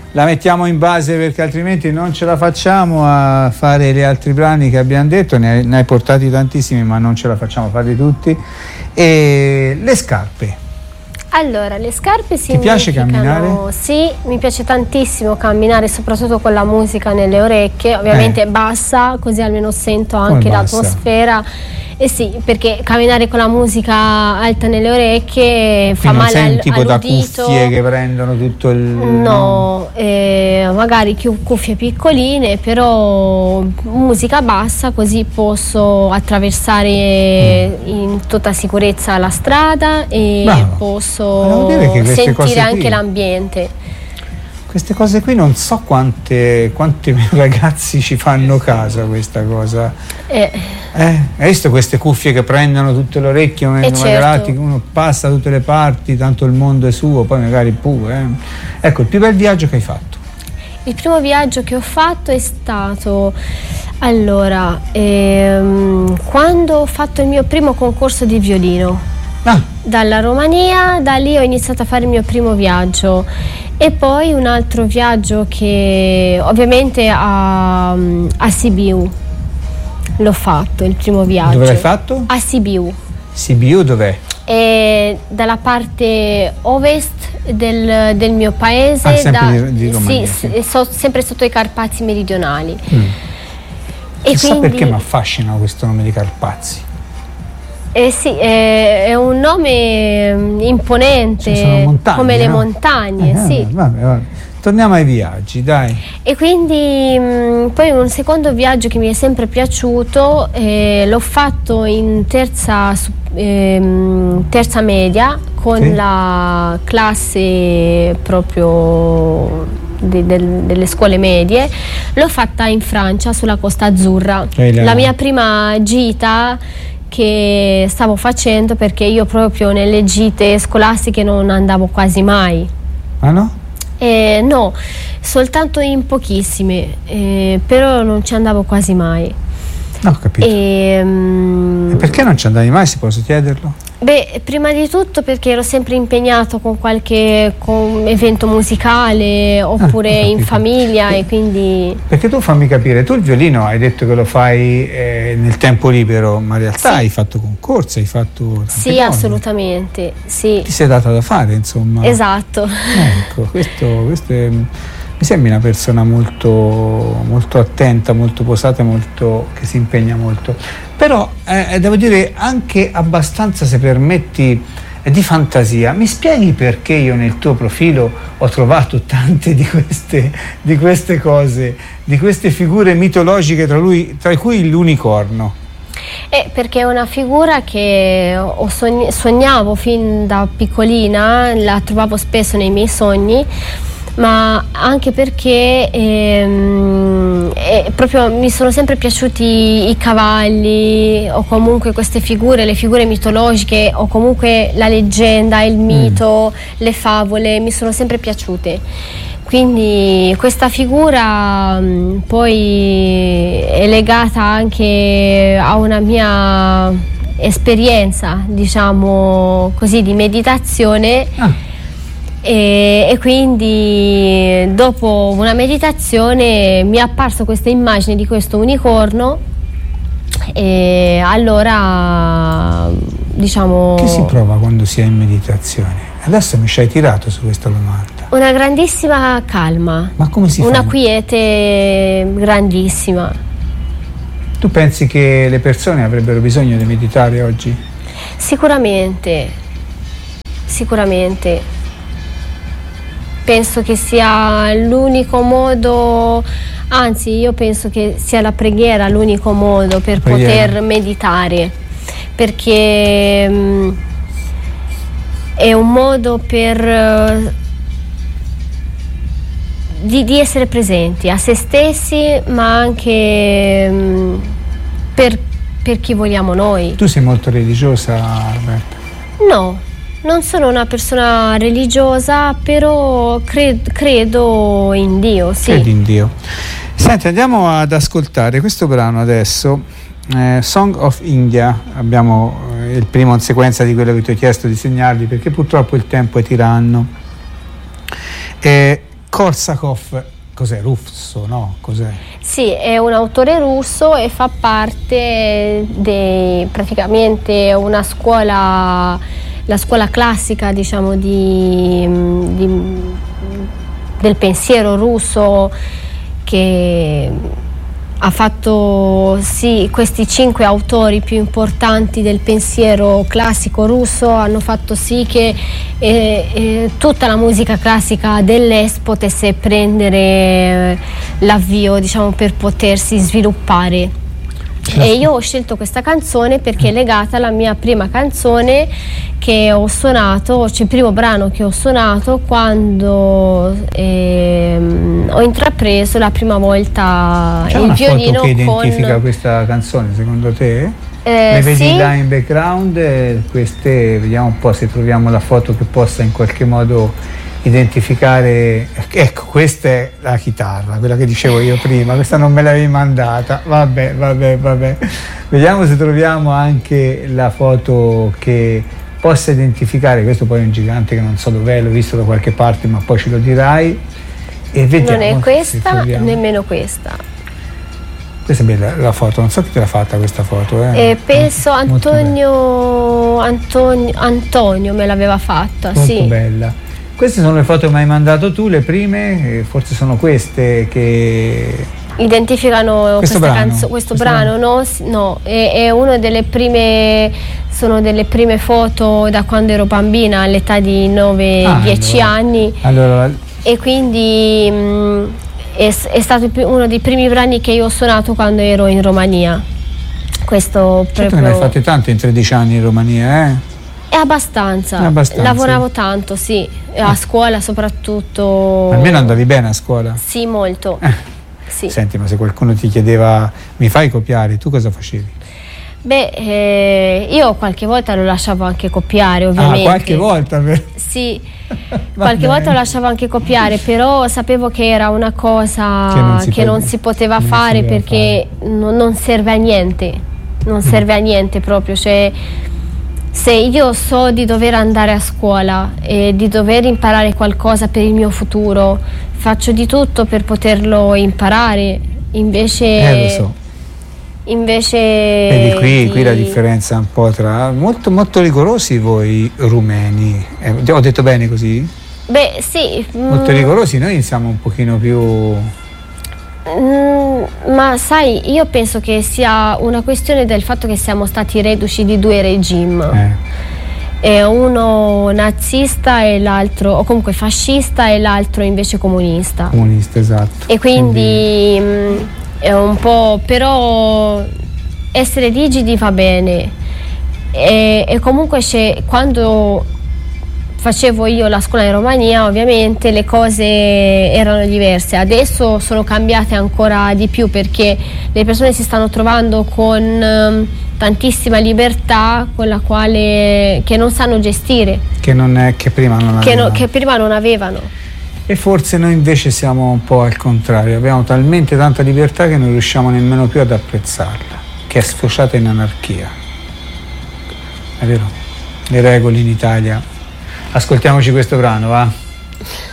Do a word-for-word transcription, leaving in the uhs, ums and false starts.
la mettiamo in base perché altrimenti non ce la facciamo a fare gli altri brani che abbiamo detto, ne hai, ne hai portati tantissimi ma non ce la facciamo a farli tutti. E le scarpe. Allora, le scarpe significano... Ti piace camminare? Sì, mi piace tantissimo camminare, soprattutto con la musica nelle orecchie, ovviamente eh. bassa, così almeno sento anche l'atmosfera. Eh sì, perché camminare con la musica alta nelle orecchie fa non male sei al, un tipo all'udito. Da cuffie che prendono tutto il... No, no. Eh, magari cuffie piccoline, però musica bassa, così posso attraversare mm. in tutta sicurezza la strada e Bravo. posso sentire anche qui. l'ambiente. Queste cose qui non so quante, quanti ragazzi ci fanno caso a questa cosa. Eh. Eh, hai visto queste cuffie che prendono tutte le orecchie, eh certo. uno passa da tutte le parti, tanto il mondo è suo, poi magari pure. Eh. Ecco, il più bel viaggio che hai fatto? Il primo viaggio che ho fatto è stato, allora, ehm, quando ho fatto il mio primo concorso di violino. Ah. Dalla Romania, da lì ho iniziato a fare il mio primo viaggio. E poi un altro viaggio che ovviamente a, a Sibiu l'ho fatto, il primo viaggio. Dove l'hai fatto? A Sibiu. Sibiu dov'è? È dalla parte ovest del, del mio paese. Ah, sempre da, di, di Romania. Sì, sì. So, sempre sotto i Carpazi meridionali. Mm. E Chissà quindi, perché mi affascina questo nome di Carpazi. Eh sì, è, è un nome imponente, montagne, come le no? montagne, eh, sì. Vabbè, vabbè. Torniamo ai viaggi, dai. E quindi mh, poi un secondo viaggio che mi è sempre piaciuto, eh, l'ho fatto in terza, eh, terza media con sì. la classe proprio de, de, delle scuole medie. L'ho fatta in Francia, sulla Costa Azzurra. La... la mia prima gita che stavo facendo, perché io proprio nelle gite scolastiche non andavo quasi mai. Ah no? Eh, no, soltanto in pochissime, eh, però non ci andavo quasi mai. No, ho capito. E, um, e perché non ci andavi mai, se posso chiederlo? Beh, prima di tutto perché ero sempre impegnato con qualche con evento musicale oppure ah, in famiglia, e quindi... Perché tu fammi capire, tu il violino hai detto che lo fai eh, nel tempo libero, ma in realtà sì. hai fatto concorsi, hai fatto... Sì, cose. assolutamente, sì. Ti sei data da fare, insomma. Esatto. Ecco, questo, questo è... Mi sembri una persona molto, molto attenta, molto posata, molto, che si impegna molto. Però eh, devo dire anche abbastanza, se permetti, eh, di fantasia. Mi spieghi perché io nel tuo profilo ho trovato tante di queste, di queste cose, di queste figure mitologiche, tra, lui, tra cui l'unicorno? Eh, perché è una figura che ho sogn- sognavo fin da piccolina, la trovavo spesso nei miei sogni, ma anche perché ehm, eh, proprio mi sono sempre piaciuti i cavalli, o comunque queste figure, le figure mitologiche, o comunque la leggenda, il mito, mm. le favole, mi sono sempre piaciute. Quindi questa figura mh, poi è legata anche a una mia esperienza, diciamo così, di meditazione. Ah. E, e quindi dopo una meditazione mi è apparsa questa immagine di questo unicorno, e allora diciamo... Che si prova quando si è in meditazione? Adesso mi ci hai tirato su questa domanda. Una grandissima calma. Ma come si fa? Una quiete grandissima. Tu pensi che le persone avrebbero bisogno di meditare oggi? Sicuramente, sicuramente. Penso che sia l'unico modo, anzi io penso che sia la preghiera l'unico modo per preghiera. poter meditare, perché mh, è un modo per uh, di, di essere presenti a se stessi, ma anche mh, per, per chi vogliamo noi. Tu sei molto religiosa, Roberta? No. Non sono una persona religiosa, però cred- credo in Dio, sì. Credi in Dio. Senti, andiamo ad ascoltare questo brano adesso, eh, Song of India. Abbiamo eh, il primo in sequenza di quello che ti ho chiesto di segnarvi, perché purtroppo il tempo è tiranno. Eh, Korsakov, cos'è? Russo, no? Cos'è? Sì, è un autore russo e fa parte di praticamente una scuola, la scuola classica, diciamo, di, di, del pensiero russo, che ha fatto sì, questi cinque autori più importanti del pensiero classico russo hanno fatto sì che eh, eh, tutta la musica classica dell'Est potesse prendere l'avvio, diciamo, per potersi sviluppare. E io ho scelto questa canzone perché è legata alla mia prima canzone che ho suonato, cioè il primo brano che ho suonato quando ehm, ho intrapreso la prima volta C'è il violino. C'è una foto che con... identifica questa canzone, secondo te? Eh, Le vedi sì. là in background, eh, queste, vediamo un po' se troviamo la foto che possa in qualche modo identificare. Ecco, questa è la chitarra, quella che dicevo io prima, questa non me l'avevi mandata, vabbè, vabbè, vabbè. Vediamo se troviamo anche la foto che possa identificare. Questo poi è un gigante che non so dov'è, l'ho visto da qualche parte, ma poi ce lo dirai. E vediamo. Non è questa, nemmeno questa. Questa è bella la foto, non so chi te l'ha fatta questa foto. Eh. Eh, penso Antonio, Antonio, Antonio me l'aveva fatta, molto sì. bella. Queste sono le foto che mi hai mandato tu, le prime, forse sono queste che identificano questo questa brano, canzo- questo, questo brano, no? No, è, è una delle prime, sono delle prime foto da quando ero bambina, all'età di nove dieci ah, allora. anni. Allora. E quindi mh, è, è stato uno dei primi brani che io ho suonato quando ero in Romania. Questo certo proprio... ne hai fatte tante in tredici anni in Romania, eh? È abbastanza. È abbastanza. Lavoravo tanto, sì, a scuola soprattutto. Almeno andavi bene a scuola? Sì, molto. Eh. Sì. Senti, ma se qualcuno ti chiedeva mi fai copiare, tu cosa facevi? Beh, eh, io qualche volta lo lasciavo anche copiare, ovviamente. Ah, qualche volta? Per... Sì, qualche volta lo lasciavo anche copiare, però sapevo che era una cosa che non si, che non si poteva non fare si perché fare. Non, non serve a niente, non serve a niente proprio, cioè se io so di dover andare a scuola e di dover imparare qualcosa per il mio futuro, faccio di tutto per poterlo imparare, invece... Eh, lo so. Invece... Vedi qui, di... qui la differenza un po' tra... Molto, molto rigorosi voi rumeni. Eh, ho detto bene così? Beh, sì. Molto rigorosi, noi siamo un pochino più... Mm, ma sai, io penso che sia una questione del fatto che siamo stati reduci di due regimi, eh. uno nazista e l'altro, o comunque fascista, e l'altro invece comunista. Comunista, esatto. E quindi, quindi... Mh, è un po', però essere rigidi va bene, e, e comunque c'è, quando facevo io la scuola in Romania ovviamente le cose erano diverse, adesso sono cambiate ancora di più perché le persone si stanno trovando con um, tantissima libertà con la quale, che non sanno gestire, che, non è, che, prima non che, avevano. No, che prima non avevano. E forse noi invece siamo un po' al contrario, abbiamo talmente tanta libertà che non riusciamo nemmeno più ad apprezzarla, che è sfociata in anarchia. È vero? Le regole in Italia. Ascoltiamoci questo brano, va?